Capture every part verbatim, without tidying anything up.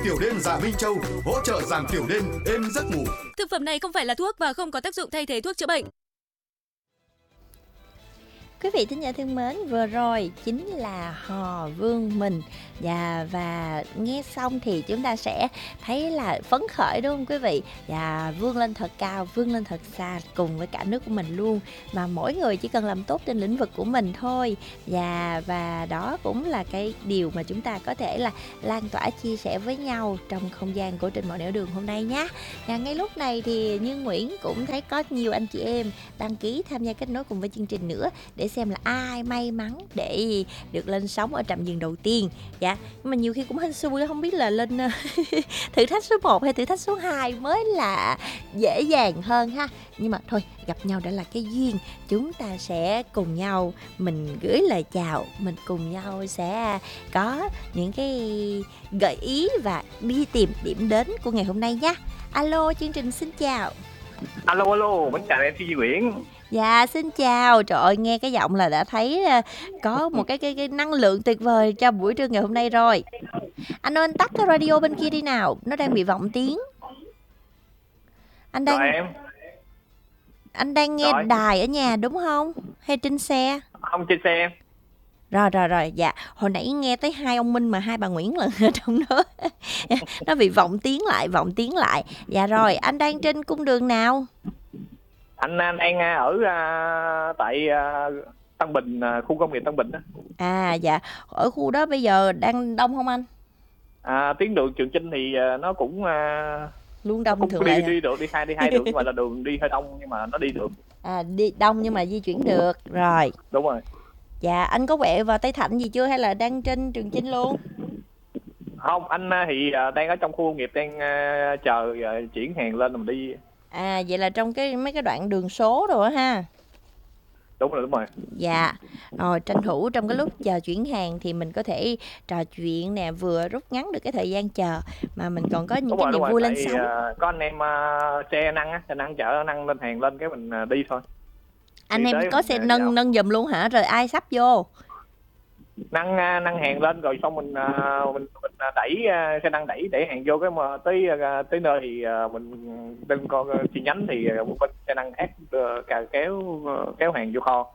tiểu đêm Dạ Minh Châu hỗ trợ giảm tiểu đêm, êm giấc ngủ. Thực phẩm này không phải là thuốc và không có tác dụng thay thế thuốc chữa bệnh. Quý vị thính giả thân mến, vừa rồi chính là Hò Vương Mình. Và, và nghe xong thì chúng ta sẽ thấy là phấn khởi đúng không quý vị? Và vươn lên thật cao, vươn lên thật xa cùng với cả nước của mình luôn. Mà mỗi người chỉ cần làm tốt trên lĩnh vực của mình thôi. Và, và đó cũng là cái điều mà chúng ta có thể là lan tỏa chia sẻ với nhau trong không gian của Trên Mọi Nẻo Đường hôm nay nhé. Và ngay lúc này thì Như Nguyễn cũng thấy có nhiều anh chị em đăng ký tham gia kết nối cùng với chương trình nữa, để xem là ai may mắn để được lên sóng ở trạm dừng đầu tiên. Dạ, nhưng mà nhiều khi cũng hên xui, không biết là lên thử thách số một hay thử thách số hai mới là dễ dàng hơn ha. Nhưng mà thôi, gặp nhau đã là cái duyên. Chúng ta sẽ cùng nhau mình gửi lời chào, mình cùng nhau sẽ có những cái gợi ý và đi tìm điểm đến của ngày hôm nay nhé. Alo, chương trình xin chào. Alo, alo, mình chào em Duy Nguyễn. Dạ, xin chào. Trời ơi, nghe cái giọng là đã thấy có một cái, cái, cái năng lượng tuyệt vời cho buổi trưa ngày hôm nay rồi. Anh ơi, anh tắt cái radio bên kia đi nào, nó đang bị vọng tiếng. Anh đang Rồi em. Anh đang nghe Rồi. đài ở nhà đúng không? Hay trên xe? Không, trên xe em. Rồi rồi rồi, dạ. Hồi nãy nghe tới hai ông Minh mà hai bà Nguyễn lần ở trong đó. Nó bị vọng tiếng lại, vọng tiếng lại. Dạ rồi, anh đang trên cung đường nào? Anh anh đang ở uh, tại uh, Tân Bình, uh, khu công nghiệp Tân Bình đó. À dạ, ở khu đó bây giờ đang đông không anh? À, tuyến đường Trường Chinh thì uh, nó cũng uh, luôn đông cũng thường đi lại đi được, đi hai đi hai đường, nhưng mà là đường đi hơi đông nhưng mà nó đi được. À, đi đông nhưng mà di chuyển được. Rồi. Đúng rồi. Dạ, anh có quẹo vào Tây Thạnh gì chưa hay là đang trên Trường Chinh luôn? Không, anh uh, thì uh, đang ở trong khu công nghiệp, đang uh, chờ uh, chuyển hàng lên mình đi. À, vậy là trong cái mấy cái đoạn đường số rồi ha. Đúng rồi, đúng rồi. Dạ, rồi tranh thủ trong cái lúc chờ chuyển hàng thì mình có thể trò chuyện nè, vừa rút ngắn được cái thời gian chờ mà mình còn có những đúng cái niềm vui lên tại, sóng. Uh, có anh em uh, xe nâng á, xe nâng chở nâng lên hàng lên cái mình uh, đi thôi. Anh đi em có xe nâng dạo. nâng giùm luôn hả? Rồi ai sắp vô? Nâng uh, nâng hàng lên rồi xong mình uh, mình mình đẩy uh, xe nâng đẩy để hàng vô, cái mà tới uh, tới nơi thì uh, mình đừng có chi nhánh thì uh, bên xe nâng khác uh, cà kéo uh, kéo hàng vô kho.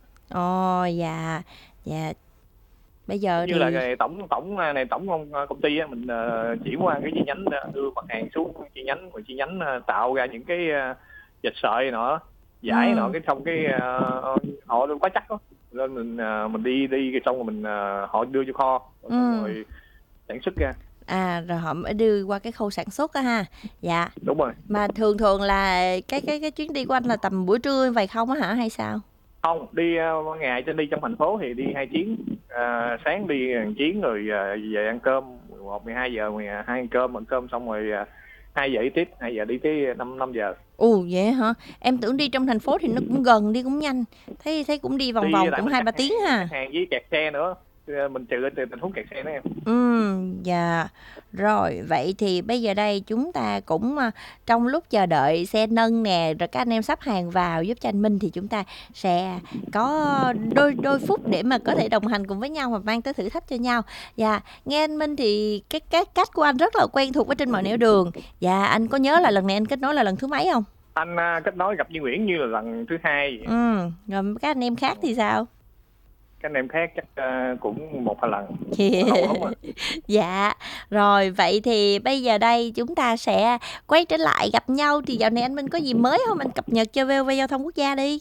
Ồ dạ dạ. Bây giờ như thì là này, tổng tổng này tổng công công ty á, mình uh, chuyển qua cái chi nhánh uh, đưa mặt hàng xuống chi nhánh, rồi chi nhánh uh, tạo ra những cái uh, dịch sợi nọ, giải ừ. nọ, cái xong cái uh, họ quá chắc đó, nên mình uh, mình đi đi cái xong rồi mình uh, họ đưa vô kho rồi, ừ. rồi sản xuất ra. À, rồi họ mới đưa qua cái khâu sản xuất á ha. Dạ. Đúng rồi. Mà thường thường là cái cái cái chuyến đi của anh là tầm buổi trưa vậy không á hả hay sao? Không, đi uh, ngày trên đi trong thành phố thì đi hai chuyến, uh, sáng đi một chuyến rồi uh, về ăn cơm mười một mười hai giờ, mười hai ăn cơm, ăn cơm xong rồi uh, hai giờ đi tiếp, hai giờ đi tới năm năm giờ. Ồ vậy hả? Em tưởng đi trong thành phố thì nó cũng gần, đi cũng nhanh. Thấy thấy cũng đi vòng đi vòng cũng hai ba tiếng ha. Hàng với kẹt xe nữa. Mình trừ từ tình huống kẹt xe đó em. Ừ, dạ. Rồi, vậy thì bây giờ đây chúng ta cũng trong lúc chờ đợi xe nâng nè, rồi các anh em sắp hàng vào giúp cho anh Minh thì chúng ta sẽ có đôi đôi phút để mà có thể đồng hành cùng với nhau và mang tới thử thách cho nhau. Dạ, nghe anh Minh thì cái cái cách của anh rất là quen thuộc với Trên Mọi Nẻo Đường. Dạ, anh có nhớ là lần này anh kết nối là lần thứ mấy không? Anh uh, kết nối gặp Duy Nguyễn như là lần thứ hai. Ừ, rồi các anh em khác thì sao? Các anh em khác chắc uh, cũng một hai lần. Yeah. Dạ, rồi vậy thì bây giờ đây chúng ta sẽ quay trở lại gặp nhau. Thì dạo này anh Minh có gì mới không? Anh cập nhật cho vê o vê Giao thông Quốc gia đi.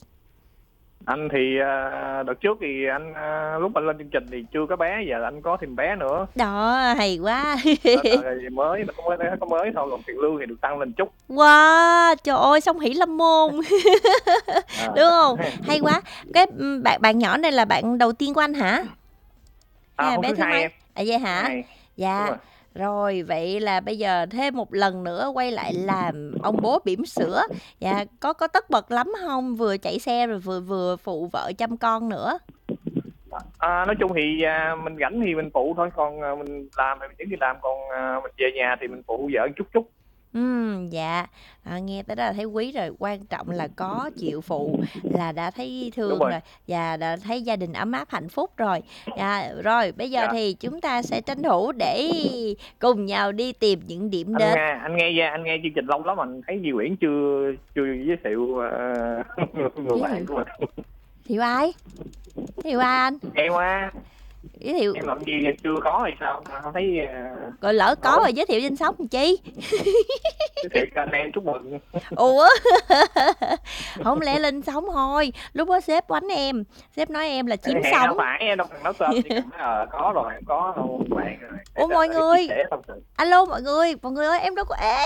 Anh thì uh, đợt trước thì anh uh, lúc anh lên chương trình thì chưa có bé, giờ anh có thêm bé nữa. Đó, hay quá. Mới, có mới, có mới thôi, còn tiền lương thì được tăng lên chút. Wow, trời ơi, song hỷ lâm môn. À. Đúng không? Hay quá. Cái bạn bạn nhỏ này là bạn đầu tiên của anh hả? À, à, bé thứ hai em. À vậy hả? Hai. Dạ. Rồi. Rồi, vậy là bây giờ thêm một lần nữa quay lại làm ông bố bỉm sữa. Dạ, có có tất bật lắm không? Vừa chạy xe rồi vừa vừa phụ vợ chăm con nữa. À, nói chung thì à, mình rảnh thì mình phụ thôi, còn à, mình làm thì mình chỉ đi làm, còn à, mình về nhà thì mình phụ vợ chút chút. Ừm, dạ. À, nghe tới đó là thấy quý rồi, quan trọng là có chịu phụ là đã thấy Đúng thương rồi. rồi và đã thấy gia đình ấm áp hạnh phúc rồi. Dạ, rồi bây giờ Dạ. thì chúng ta sẽ tranh thủ để cùng nhau đi tìm những điểm Anh đến. nghe anh nghe anh nghe chương trình lâu lắm, anh thấy Duy Nguyễn chưa chưa giới thiệu ờ, người Giới bạn thiệu của mình. thiệu ai? Thiệu ai anh? Em á, Giới thiệu em làm gì chưa có hay sao mà không thấy ờ, rồi lỡ có nổi. rồi giới thiệu danh sách làm chi? Giới thiệu cho anh em chúc mừng. Ủa? Không lẽ lên sóng thôi. Lúc đó sếp quánh em, sếp nói em là chim Hẹn sống. đâu phải em đâu cần nói tên, chỉ cần nói ờ có rồi, em có đâu bạn rồi. Ủa Để- mọi để người, chia sẻ tâm sự. alo mọi người, mọi người ơi em đâu có ế.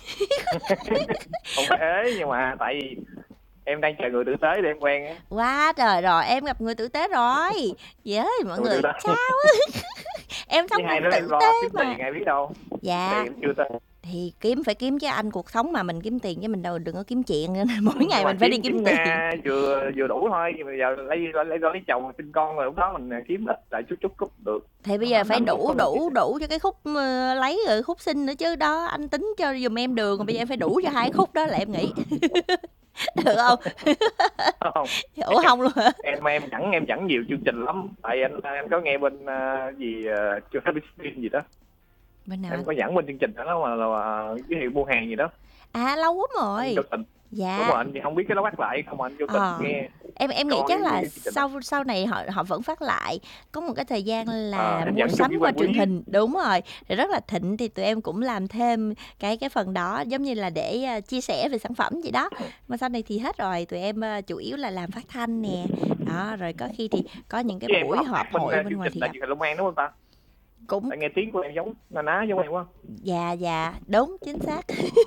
Không phải ế, nhưng mà tại vì em đang chờ người tử tế để em quen á. Quá trời rồi, em gặp người tử tế rồi. Vậy ơi mọi Người người, tử tế. sao á? Em sống Với hai cũng đứa em tử lo tế kiếm mà. tiền ai biết đâu. Dạ, Thì em chưa tới. thì kiếm phải kiếm chứ anh, cuộc sống mà mình kiếm tiền chứ mình đâu đừng có kiếm chuyện nữa. Mỗi ngày Nhưng mà mình phải đi kiếm- kiếm kiếm tiền. ra vừa vừa đủ thôi, nhưng mà giờ lấy lấy lấy, lấy chồng sinh con rồi lúc đó mình kiếm ít lại chút chút chút được. Thì bây giờ phải Năm đủ phút đủ đủ cho cái khúc ờ, lấy rồi khúc sinh nữa chứ đó, anh tính cho giùm em đường, còn bây giờ em phải đủ cho hai khúc đó là em nghĩ. Được không? không? Ủa không luôn hả? Em em chẳng em chẳng nhiều chương trình lắm, tại anh anh có nghe bên uh, gì uh, chương Happy Stream gì đó, Bên nào em anh? có dẫn bên chương trình đó mà là uh, giới thiệu mua hàng gì đó. À lâu lắm Anh rồi. vô tình. Đúng Dạ. rồi, anh không biết cái đó bắt lại không, anh vô tình Ờ. nghe. Em em nghĩ Coi chắc là cái chương trình đó. sau sau này họ họ vẫn phát lại. Có một cái thời gian là Ờ, mua dẫn chung sắm với qua Quang truyền Quý. hình, đúng rồi, thì rất là thịnh, thì tụi em cũng làm thêm cái cái phần đó giống như là để ờ, chia sẻ về sản phẩm gì đó. Mà sau này thì hết rồi, tụi em ờ, chủ yếu là làm phát thanh nè. Đó, rồi có khi thì có những cái Chứ em buổi có họp hát bên hội uh, bên chương ngoài trình thì tại gặp. truyền hình Long An đúng không ta? Cũng Tại nghe tiếng của em giống na ná giống em quá. dạ dạ đúng chính xác.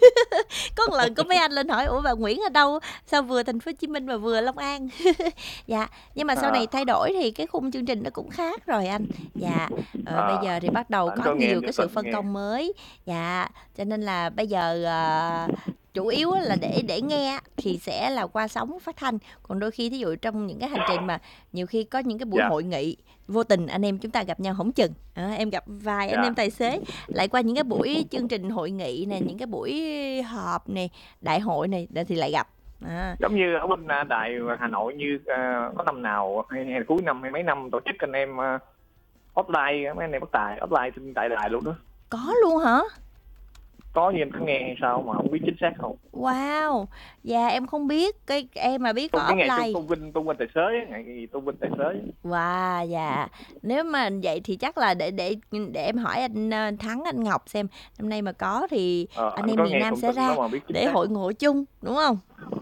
Có một lần có mấy anh lên hỏi ủa bà Nguyễn ở đâu, sao vừa thành phố Hồ Chí Minh mà vừa Long An. Dạ, nhưng mà sau À. này thay đổi thì cái khung chương trình nó cũng khác rồi anh. Dạ, ờ, À. bây giờ thì bắt đầu Anh có có nghe, nhiều vô cái sự tình phân nghe. công mới. Dạ, cho nên là bây giờ ờ, chủ yếu á là để để nghe á, thì sẽ là qua sóng phát thanh, còn đôi khi thí dụ trong những cái hành trình mà nhiều khi có những cái buổi Dạ. hội nghị vô tình anh em chúng ta gặp nhau không chừng. À, em gặp vài anh Dạ. em tài xế lại qua những cái buổi chương trình hội nghị nè, những cái buổi họp nè, đại hội này thì lại gặp. À, Giống như ở bên uh, Đài Hà Nội như uh, có năm nào hay, hay cuối năm hay mấy năm tổ chức anh em uh, offline, mấy anh em bất tài offline trên tại đài luôn đó. có luôn hả? Có, như em có nghe hay sao mà không biết chính xác không. Wow, dạ em không biết, cái em mà biết Tung có cái ngày offline. tung vinh tung vinh tài xế á, ngày gì tung vinh tài xế. Wow, dạ. Nếu mà vậy thì chắc là để để để em hỏi anh ờ, Thắng, anh Ngọc xem năm nay mà có thì Ờ, anh anh em có miền nghe Nam thông sẽ tin ra đó mà biết chính để xác. hội ngộ chung, đúng không?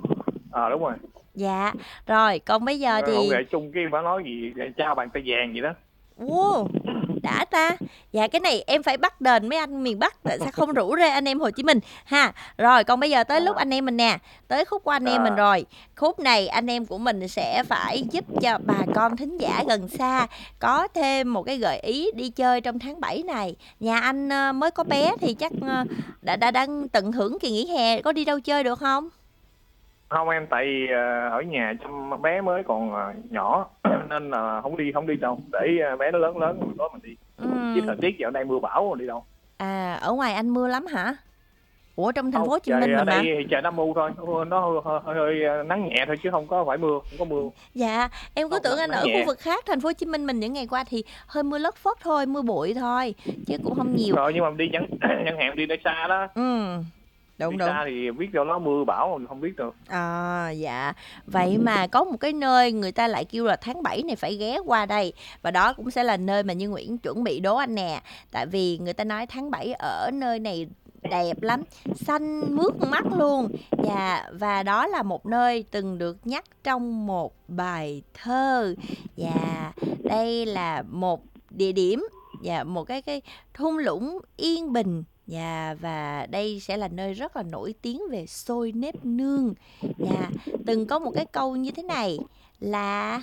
Ờ đúng rồi. Dạ. Rồi, còn bây giờ Hội thì nghệ chung cái phải nói gì trao bàn tay vàng gì đó. wow, đã ta. Dạ cái này em phải bắt đền mấy anh miền Bắc, tại sao không rủ rê anh em Hồ Chí Minh ha. Rồi còn bây giờ tới lúc anh em mình nè, tới khúc của anh em À. mình rồi. Khúc này anh em của mình sẽ phải giúp cho bà con thính giả gần xa có thêm một cái gợi ý đi chơi trong tháng bảy này. Nhà anh ờ, mới có bé thì chắc ờ, đã đã đang tận hưởng kỳ nghỉ hè, có đi đâu chơi được không? Không em, tại vì uh, ở nhà chăm bé mới còn uh, nhỏ nên là không đi không đi đâu, để uh, bé nó lớn lớn rồi đó mình đi. Ừm. Chứ thời tiết dạo đây mưa bão rồi đi đâu. À, ở ngoài anh mưa lắm hả? Ủa trong thành Không, phố Hồ Chí trời Minh ở mà. đây thì trời nó mưa thôi, nó hơi, hơi, hơi, hơi nắng nhẹ thôi chứ không có phải mưa, không có mưa. Dạ, em cứ Không, tưởng nắng anh ở nhẹ. khu vực khác, thành phố Hồ Chí Minh mình những ngày qua thì hơi mưa lất phất thôi, mưa bụi thôi, chứ cũng không nhiều. Rồi nhưng mà đi chẳng chẳng hạn đi nơi xa đó. Ừ, đúng Đi đúng. xa thì biết đâu nó mưa bão mình không biết được. À, dạ. Vậy mà có một cái nơi người ta lại kêu là tháng bảy này phải ghé qua đây. Và đó cũng sẽ là nơi mà Như Nguyễn chuẩn bị đố anh nè. Tại vì người ta nói tháng bảy ở nơi này đẹp lắm, xanh mướt mắt luôn. Dạ, và đó là một nơi từng được nhắc trong một bài thơ. Dạ, đây là một địa điểm, dạ, một cái cái thung lũng yên bình. Dạ, và đây sẽ là nơi rất là nổi tiếng về xôi nếp nương. Dạ, từng có một cái câu như thế này là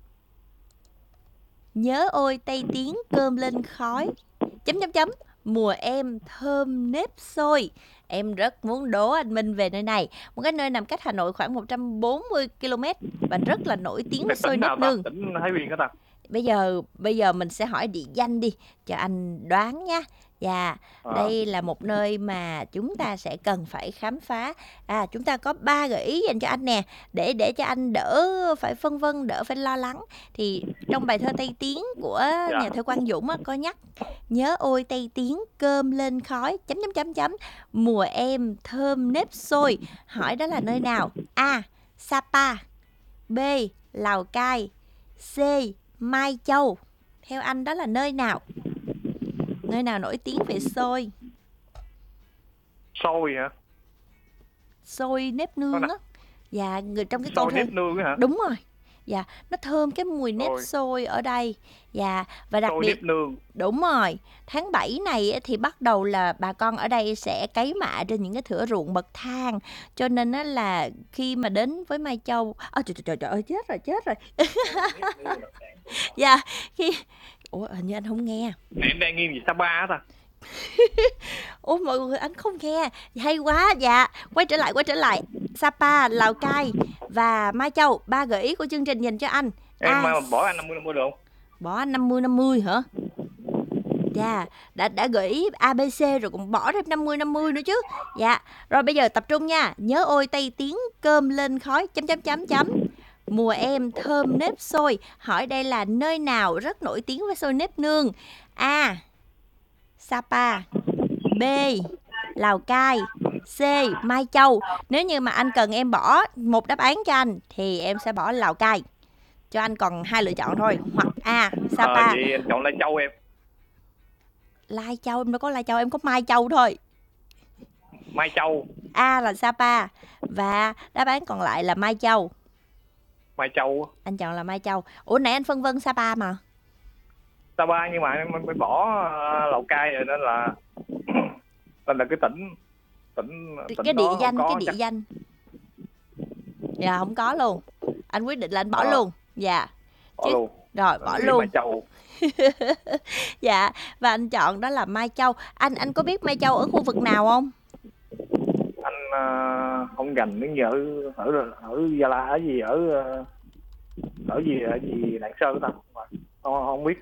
nhớ ôi Tây Tiến cơm lên khói chấm chấm chấm mùa em thơm nếp xôi. Em rất muốn đố anh Minh về nơi này, một cái nơi nằm cách Hà Nội khoảng một trăm bốn mươi ki lô mét và rất là nổi tiếng với xôi Tỉnh nào nếp ta? nương. Tỉnh Thái Nguyên hả ta? Bây giờ bây giờ mình sẽ hỏi địa danh đi cho anh đoán nha. Dạ, Ờ, đây là một nơi mà chúng ta sẽ cần phải khám phá. À, chúng ta có ba gợi ý dành cho anh nè, để để cho anh đỡ phải phân vân, đỡ phải lo lắng. Thì trong bài thơ Tây Tiến của dạ. nhà thơ Quang Dũng á, có nhắc: nhớ ôi Tây Tiến cơm lên khói chấm chấm chấm chấm mùa em thơm nếp xôi. Hỏi đó là nơi nào? A. Sapa, B. Lào Cai, C. Mai Châu. Theo anh đó là nơi nào? Nơi nào nổi tiếng về xôi? Xôi hả? Xôi nếp Có nương nè. á. Dạ, người trong cái câu Xôi thơ. nếp nương á hả? Đúng rồi. Dạ, nó thơm cái mùi nếp Xôi. xôi ở đây. Dạ, và đặc Xôi biệt nếp nương. đúng rồi, tháng bảy này á, thì bắt đầu là bà con ở đây sẽ cấy mạ trên những cái thửa ruộng bậc thang. Cho nên á, là khi mà đến với Mai Châu, à, trời, trời, trời, trời ơi, chết rồi, chết rồi. Dạ, khi ủa hình như anh không nghe. Em đang nghiêng về Sapa ta. Ủa mọi người, anh không nghe. Hay quá. Dạ, quay trở lại, quay trở lại. Sapa, Lào Cai và Mai Châu, ba gợi ý của chương trình dành cho anh. Em À, mà bỏ anh năm mươi năm mươi được không? bỏ anh năm mươi năm mươi hả? Dạ, đã đã gợi ý A B C rồi cũng bỏ thêm năm mươi năm mươi nữa chứ. Dạ, rồi bây giờ tập trung nha. Nhớ ôi Tây Tiến cơm lên khói chấm chấm chấm chấm mùa em thơm nếp xôi. Hỏi đây là nơi nào rất nổi tiếng với xôi nếp nương? A. Sapa, B. Lào Cai, C. Mai Châu. Nếu như mà anh cần em bỏ một đáp án cho anh thì em sẽ bỏ Lào Cai. Cho anh còn hai lựa chọn thôi. Hoặc A. Sapa. Ờ, vậy anh chọn Lai Châu em. Lai Châu em đâu có Lai Châu, em có Mai Châu thôi. Mai Châu. A là Sapa và đáp án còn lại là Mai Châu. Mai Châu. Anh chọn là Mai Châu. Ủa nãy anh phân vân Sapa mà. Sapa nhưng mà em phải bỏ uh, Lào Cai rồi, nên là nên là cái tỉnh tỉnh tỉnh Cái địa đó danh, không cái có địa chắc. danh. Dạ không có luôn. Anh quyết định là anh bỏ Ờ. luôn. Dạ. Bỏ Chứ- luôn. Rồi bỏ Đi luôn. Mai Châu. Dạ, và anh chọn đó là Mai Châu. Anh anh có biết Mai Châu ở khu vực nào không? Anh uh, không gành đến giờ ở ở ở Gia La ở gì ở uh, ở gì ở gì Lạng Sơn ta. Không, không biết.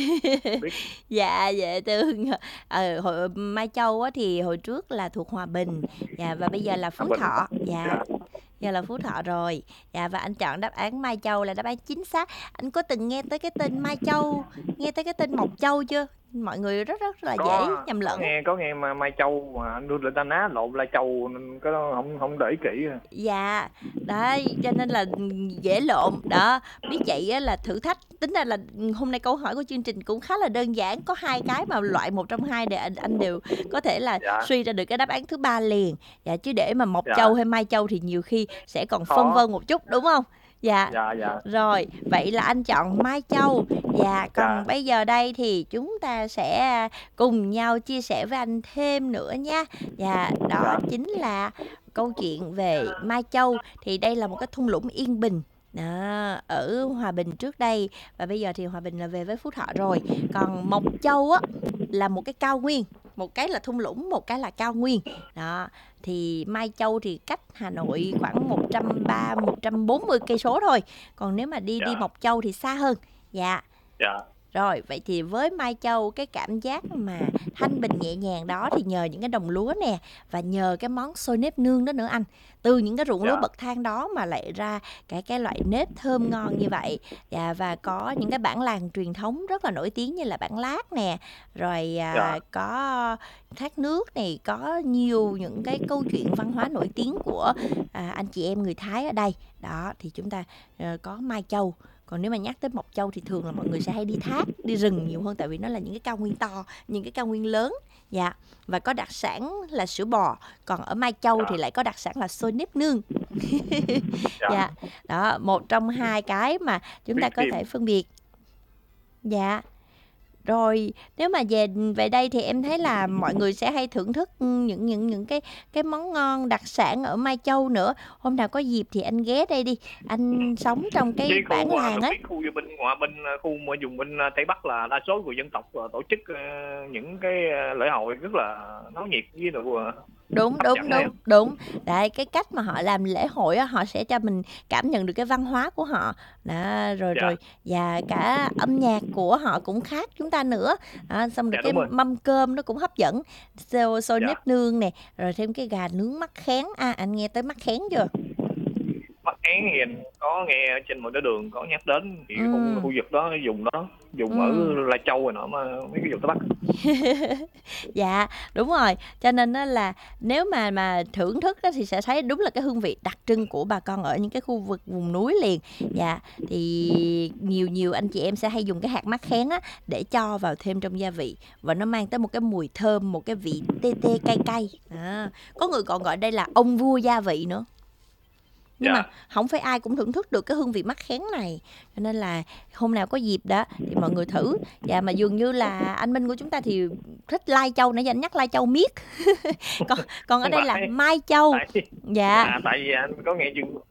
Dạ, dễ thương. Ờ, hồi Mai Châu á, thì hồi trước là thuộc Hòa Bình. Dạ, và bây giờ là Phú Hòa Bình. Thọ. Dạ, Dạ. giờ là Phú Thọ rồi. Dạ, và anh chọn đáp án Mai Châu là đáp án chính xác. Anh có từng nghe tới cái tên Mai Châu, nghe tới cái tên Mộc Châu chưa? Mọi người rất rất là dễ nhầm có lẫn. nghe có nghe mà Mai Châu mà anh đưa lên ta ná lộn Lai Châu nên cái đó không không để ý kỹ. Dạ, đấy, cho nên là dễ lộn. Đó, biết vậy á, là thử thách. Tính ra là hôm nay câu hỏi của chương trình cũng khá là đơn giản. Có hai cái mà loại một trong hai để anh, anh đều có thể là Dạ. suy ra được cái đáp án thứ ba liền. Dạ, chứ để mà Mộc Dạ. Châu hay Mai Châu thì nhiều khi sẽ còn Khó. phân vân một chút, đúng không? Dạ. Dạ dạ. Rồi, vậy là anh chọn Mai Châu. Dạ, còn Dạ. bây giờ đây thì chúng ta sẽ cùng nhau chia sẻ với anh thêm nữa nha. Dạ, đó Dạ. chính là câu chuyện về Mai Châu. Thì đây là một cái thung lũng yên bình đó, ở Hòa Bình trước đây. Và bây giờ thì Hòa Bình là về với Phú Thọ rồi. Còn Mộc Châu á là một cái cao nguyên. Một cái là thung lũng, một cái là cao nguyên. Đó, thì Mai Châu thì cách Hà Nội khoảng một trăm ba mươi, một trăm bốn mươi cây số thôi. Còn nếu mà đi Dạ. đi Mộc Châu thì xa hơn. Dạ. Dạ. Rồi, vậy thì với Mai Châu, cái cảm giác mà thanh bình nhẹ nhàng đó thì nhờ những cái đồng lúa nè, và nhờ cái món xôi nếp nương đó nữa anh. Từ những cái ruộng Dạ. lúa bậc thang đó mà lại ra cái cái loại nếp thơm ngon như vậy. Dạ, và có những cái bản làng truyền thống rất là nổi tiếng như là bản Lác nè, rồi à, Dạ. có thác nước này, có nhiều những cái câu chuyện văn hóa nổi tiếng của à, anh chị em người Thái ở đây. Đó, thì chúng ta ờ, có Mai Châu. Còn nếu mà nhắc tới Mộc Châu thì thường là mọi người sẽ hay đi thác, đi rừng nhiều hơn, tại vì nó là những cái cao nguyên to, những cái cao nguyên lớn. Dạ, và có đặc sản là sữa bò. Còn ở Mai Châu Dạ. thì lại có đặc sản là xôi nếp nương. Dạ. Dạ, đó, một trong hai cái mà chúng ta Biết có thêm. thể phân biệt. Dạ. Rồi, nếu mà về về đây thì em thấy là mọi người sẽ hay thưởng thức những những những cái cái món ngon đặc sản ở Mai Châu nữa. Hôm nào có dịp thì anh ghé đây đi. Anh sống trong cái Cái bản khu làng á. cái khu bên ngoại bên khu mà vùng bên Tây Bắc là đa số người dân tộc tổ chức ờ, những cái ờ, lễ hội rất là náo nhiệt với đồ Đúng, hấp đúng, dẫn đấy. đúng, đúng. Đấy, cái cách mà họ làm lễ hội á, họ sẽ cho mình cảm nhận được cái văn hóa của họ. Đó, rồi Dạ, rồi và cả âm nhạc của họ cũng khác chúng ta nữa. Đó, xong rồi dạ cái đúng rồi. mâm cơm nó cũng hấp dẫn. Xôi, xôi Dạ, nếp nương nè, rồi thêm cái gà nướng mắc khén. À, anh nghe tới mắc khén chưa? mắc én thì anh có nghe ở trên một cái đường có nhắc đến, thì cái khu, Ừ, khu vực đó dùng đó, dùng ở ừ. Lai Châu rồi nọ, mà mấy cái vùng Tây Bắc. Dạ, đúng rồi. Cho nên á là nếu mà mà thưởng thức á thì sẽ thấy đúng là cái hương vị đặc trưng của bà con ở những cái khu vực vùng núi liền. Dạ, thì nhiều nhiều anh chị em sẽ hay dùng cái hạt mắc khén á để cho vào thêm trong gia vị và nó mang tới một cái mùi thơm, một cái vị tê tê cay cay. À, có người còn gọi đây là ông vua gia vị nữa. Nhưng mà Dạ, không phải ai cũng thưởng thức được cái hương vị mắc khén này. Cho nên là hôm nào có dịp đó thì mọi người thử. Dạ, mà dường như là anh Minh của chúng ta thì thích lai châu, nãy giờ anh nhắc lai châu miết. Còn còn ở không đây là phải, mai châu. tại Dạ. dạ tại vì anh có nghe chương